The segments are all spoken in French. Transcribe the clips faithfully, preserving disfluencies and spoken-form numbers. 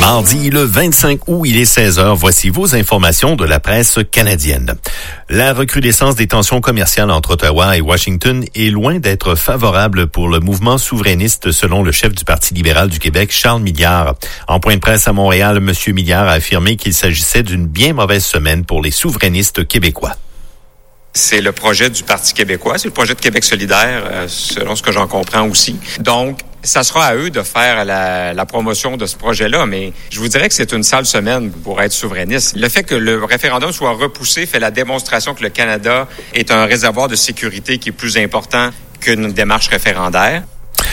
Mardi, le vingt-cinq août, il est seize heures. Voici vos informations de la presse canadienne. La recrudescence des tensions commerciales entre Ottawa et Washington est loin d'être favorable pour le mouvement souverainiste, selon le chef du Parti libéral du Québec, Charles Milliard. En point de presse à Montréal, M. Milliard a affirmé qu'il s'agissait d'une bien mauvaise semaine pour les souverainistes québécois. C'est le projet du Parti québécois, c'est le projet de Québec solidaire, euh, selon ce que j'en comprends aussi. Donc, ça sera à eux de faire la, la promotion de ce projet-là, mais je vous dirais que c'est une sale semaine pour être souverainiste. Le fait que le référendum soit repoussé fait la démonstration que le Canada est un réservoir de sécurité qui est plus important qu'une démarche référendaire.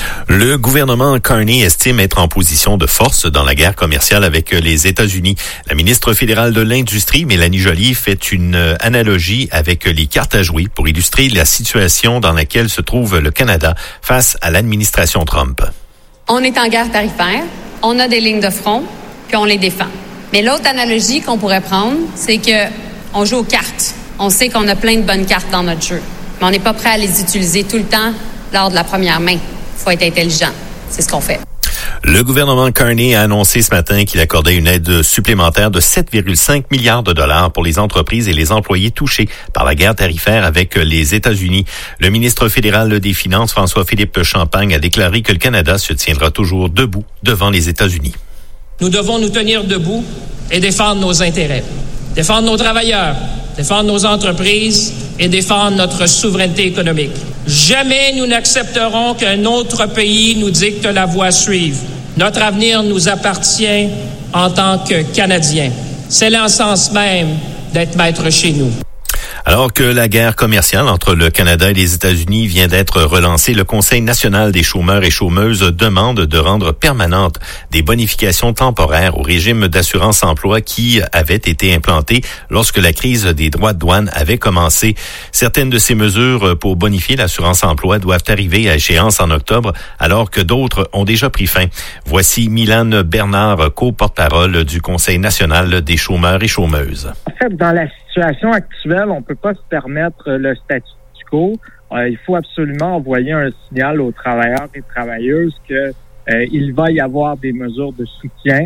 Le gouvernement Carney estime être en position de force dans la guerre commerciale avec les États-Unis. La ministre fédérale de l'Industrie, Mélanie Joly, fait une analogie avec les cartes à jouer pour illustrer la situation dans laquelle se trouve le Canada face à l'administration Trump. On est en guerre tarifaire, on a des lignes de front, puis on les défend. Mais l'autre analogie qu'on pourrait prendre, c'est que on joue aux cartes. On sait qu'on a plein de bonnes cartes dans notre jeu, mais on n'est pas prêt à les utiliser tout le temps lors de la première main. Il faut être intelligent. C'est ce qu'on fait. Le gouvernement Carney a annoncé ce matin qu'il accordait une aide supplémentaire de sept virgule cinq milliards de dollars pour les entreprises et les employés touchés par la guerre tarifaire avec les États-Unis. Le ministre fédéral des Finances, François-Philippe Champagne, a déclaré que le Canada se tiendra toujours debout devant les États-Unis. Nous devons nous tenir debout et défendre nos intérêts, défendre nos travailleurs, défendre nos entreprises et défendre notre souveraineté économique. Jamais nous n'accepterons qu'un autre pays nous dicte la voie à suivre. Notre avenir nous appartient en tant que Canadiens. C'est l'essence même d'être maître chez nous. Alors que la guerre commerciale entre le Canada et les États-Unis vient d'être relancée, le Conseil national des chômeurs et chômeuses demande de rendre permanentes des bonifications temporaires au régime d'assurance-emploi qui avait été implanté lorsque la crise des droits de douane avait commencé. Certaines de ces mesures pour bonifier l'assurance-emploi doivent arriver à échéance en octobre, alors que d'autres ont déjà pris fin. Voici Mylane Bernard, co-porte-parole du Conseil national des chômeurs et chômeuses. En fait, dans la situation actuelle, on ne peut pas se permettre le statu quo. Euh, il faut absolument envoyer un signal aux travailleurs et travailleuses que euh, il va y avoir des mesures de soutien.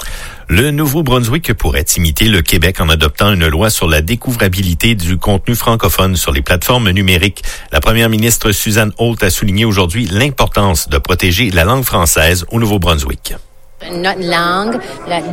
Le Nouveau-Brunswick pourrait imiter le Québec en adoptant une loi sur la découvrabilité du contenu francophone sur les plateformes numériques. La première ministre Suzanne Holt a souligné aujourd'hui l'importance de protéger la langue française au Nouveau-Brunswick. Notre langue, la